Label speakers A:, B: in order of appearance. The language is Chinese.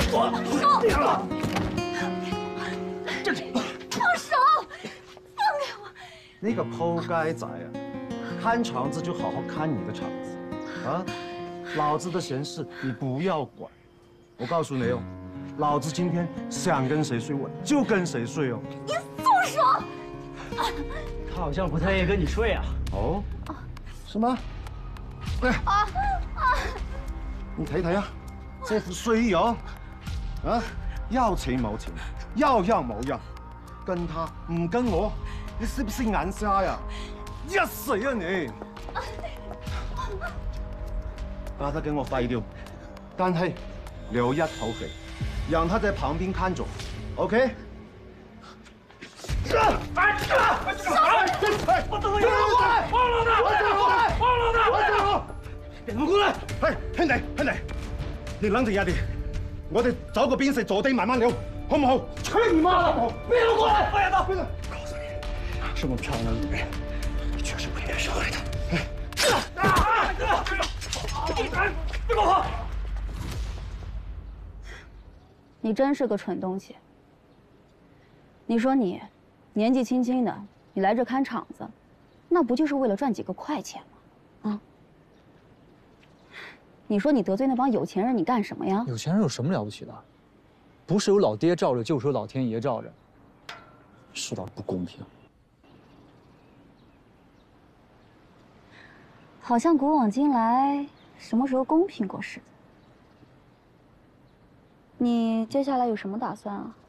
A: 放手！放开我！
B: 你个pol街仔啊！看场子就好好看你的场子，啊！老子的闲事你不要管。我告诉你哦，老子今天想跟谁睡我就跟谁睡哦。
A: 你松手！
C: 他好像不太愿意跟你睡啊。
B: 哦，是嗎？你睇睇啊，這副衰樣，啊，要錢冇錢，要樣冇樣，跟他唔跟我，你是不是眼瞎呀？一死啊你！把他給我廢掉，但係留一口氣，讓他在旁邊看着 ，OK？
C: 我等我有人过来！王老大！王老大！别他妈过来！
B: 係兄弟，你冷靜一啲，我哋找個邊食坐低慢慢聊，好唔好？去你媽！好不好？
C: 别他妈过来！王小刀！
B: 告訴你，這麼漂亮的女人，你絕對不應該傷害她。
C: 别给我跑！
D: 你真是个蠢东西。你说你年纪轻轻的，你来这看场子，那不就是为了赚几个快钱吗？啊？你说你得罪那帮有钱人，你干什么呀？
E: 有钱人有什么了不起的？不是有老爹罩着，就是有老天爷罩着。世道不公平。
D: 好像古往今来，什么时候公平过似的。你接下来有什么打算啊？